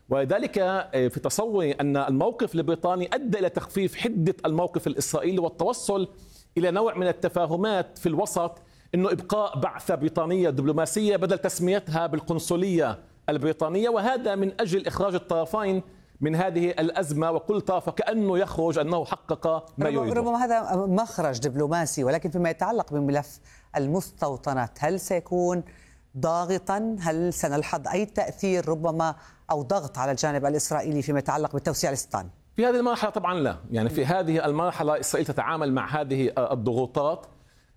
ولذلك في تصوري أن الموقف البريطاني أدى إلى تخفيف حدة الموقف الإسرائيلي والتوصل إلى نوع من التفاهمات في الوسط، أنه إبقاء بعثة بريطانية دبلوماسية بدل تسميتها بالقنصلية البريطانية، وهذا من أجل إخراج الطرفين من هذه الأزمة، وكل طرف كأنه يخرج أنه حقق ما يريد. ربما هذا مخرج دبلوماسي، ولكن فيما يتعلق بملف المستوطنات هل سيكون ضاغطا؟ هل سنلحظ أي تأثير ربما أو ضغط على الجانب الإسرائيلي فيما يتعلق بالتوسيع الاستيطاني؟ في هذه المرحلة طبعا لا، يعني في هذه المرحلة إسرائيل تتعامل مع هذه الضغوطات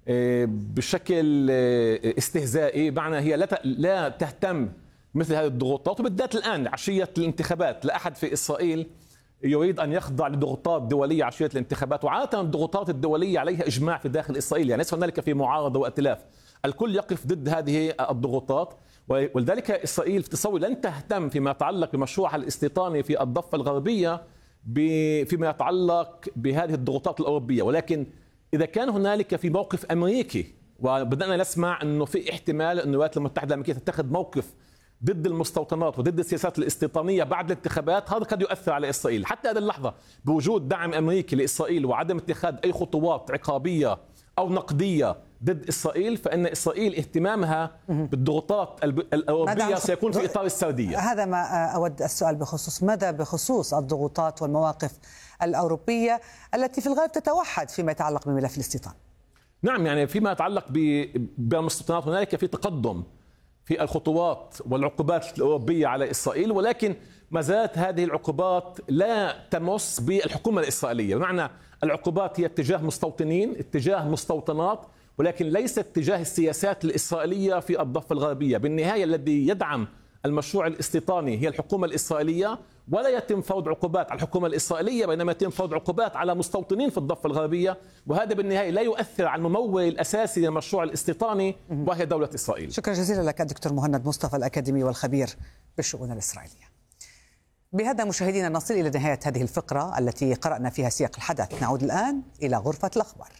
بشكل استهزائي، معنى هي لا تهتم مثل هذه الضغوطات، وبالذات الآن عشية الانتخابات. لا أحد في إسرائيل يريد أن يخضع لضغوطات دولية عشية الانتخابات، وعادة الضغوطات الدولية عليها إجماع في داخل إسرائيل، يعني ليس هنالك في معارضة وائتلاف، الكل يقف ضد هذه الضغوطات. ولذلك إسرائيل في تصور لن تهتم فيما يتعلق بمشروعها الاستيطاني في الضفة الغربية فيما يتعلق بهذه الضغوطات الأوروبية. ولكن إذا كان هنالك في موقف أمريكي، وبدأنا نسمع أنه في احتمال أن الولايات المتحدة الأمريكية تتخذ موقف ضد المستوطنات وضد السياسات الاستيطانية بعد الانتخابات، هذا قد يؤثر على إسرائيل. حتى هذه اللحظة بوجود دعم أمريكي لإسرائيل وعدم اتخاذ أي خطوات عقابية أو نقدية ضد إسرائيل، فإن إسرائيل اهتمامها بالضغوطات الأوروبية سيكون في إطار السردية. هذا ما أود السؤال بخصوص مدى بخصوص الضغوطات والمواقف الأوروبية التي في الغالب تتوحد فيما يتعلق بملف الاستيطان. نعم، يعني فيما يتعلق بالمستوطنات هنالك في تقدم في الخطوات والعقوبات الأوروبية على إسرائيل، ولكن ما زالت هذه العقوبات لا تمس بالحكومة الإسرائيلية. بمعنى العقوبات هي اتجاه مستوطنين، اتجاه مستوطنات، ولكن ليست اتجاه السياسات الإسرائيلية في الضفة الغربية. بالنهاية الذي يدعم المشروع الاستيطاني هي الحكومة الإسرائيلية، ولا يتم فرض عقوبات على الحكومة الإسرائيلية، بينما يتم فرض عقوبات على مستوطنين في الضفة الغربية، وهذا بالنهاية لا يؤثر على الممول الأساسي للمشروع الاستيطاني وهي دولة إسرائيل. شكرا جزيلا لك الدكتور مهند مصطفى الأكاديمي والخبير بالشؤون الإسرائيلية. بهذا مشاهدينا نصل إلى نهاية هذه الفقرة التي قرأنا فيها سياق الحدث. نعود الآن إلى غرفة الأخبار.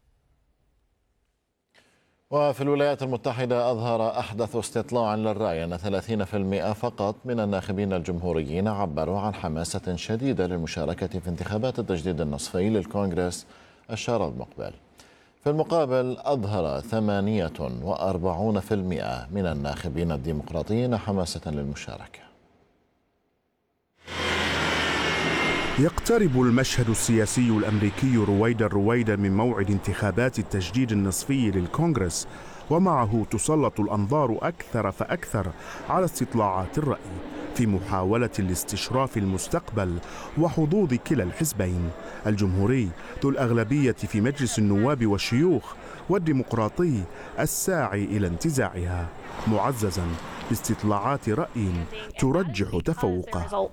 وفي الولايات المتحدة أظهر أحدث استطلاع للرأي أن 30% فقط من الناخبين الجمهوريين عبروا عن حماسة شديدة للمشاركة في انتخابات التجديد النصفي للكونغرس الشهر المقبل. في المقابل أظهر 48% من الناخبين الديمقراطيين حماسة للمشاركة. يقترب المشهد السياسي الأمريكي رويدا من موعد انتخابات التجديد النصفي للكونغرس، ومعه تسلط الأنظار أكثر فأكثر على استطلاعات الرأي في محاولة لاستشراف المستقبل وحظوظ كلا الحزبين، الجمهوري ذو الأغلبية في مجلس النواب والشيوخ، والديمقراطي الساعي إلى انتزاعها، معززا باستطلاعات رأي ترجح تفوقه.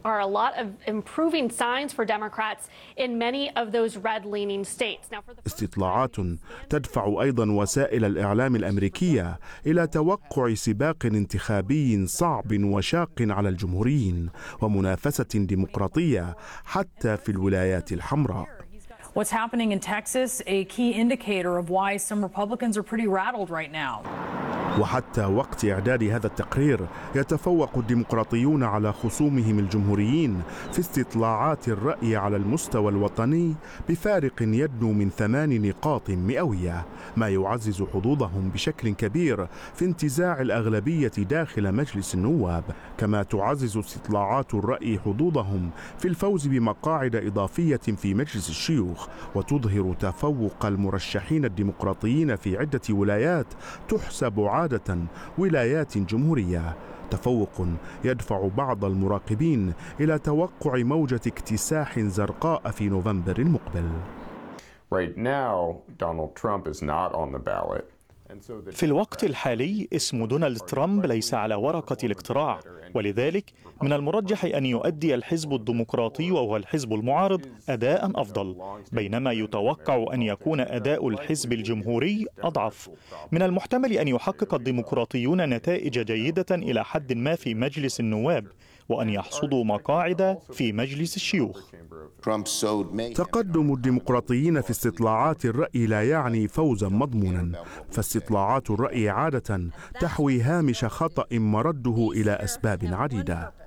استطلاعات تدفع أيضا وسائل الإعلام الأمريكية إلى توقع سباق انتخابي صعب وشاق على الجمهوريين ومنافسة ديمقراطية حتى في الولايات الحمراء. What's happening in Texas, a key indicator of why some Republicans are pretty rattled right now. وحتى وقت إعداد هذا التقرير يتفوق الديمقراطيون على خصومهم الجمهوريين في استطلاعات الرأي على المستوى الوطني بفارق يدنو من 8 نقاط مئوية، ما يعزز حظوظهم بشكل كبير في انتزاع الأغلبية داخل مجلس النواب، كما تعزز استطلاعات الرأي حظوظهم في الفوز بمقاعد إضافية في مجلس الشيوخ، وتظهر تفوق المرشحين الديمقراطيين في عدة ولايات تحسب عادة ولايات جمهورية، تفوق يدفع بعض المراقبين إلى توقع موجة اكتساح زرقاء في نوفمبر المقبل. Right now, Donald Trump is not on the ballot. في الوقت الحالي اسم دونالد ترامب ليس على ورقة الاقتراع، ولذلك من المرجح أن يؤدي الحزب الديمقراطي وهو الحزب المعارض أداء أفضل، بينما يتوقع أن يكون أداء الحزب الجمهوري أضعف. من المحتمل أن يحقق الديمقراطيون نتائج جيدة إلى حد ما في مجلس النواب، وأن يحصدوا مقاعد في مجلس الشيوخ. تقدم الديمقراطيين في استطلاعات الرأي لا يعني فوزا مضمونا، فاستطلاعات الرأي عادة تحوي هامش خطأ مرده إلى أسباب عديدة.